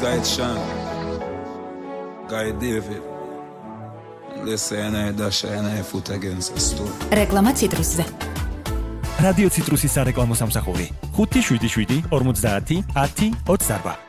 Guy Chan, Guy David. Let's say I dash and I foot against a stone. რეკლამა ციტრუსზე. რადიო ციტრუსის სარეკლამო სამსახური 577 50 10 24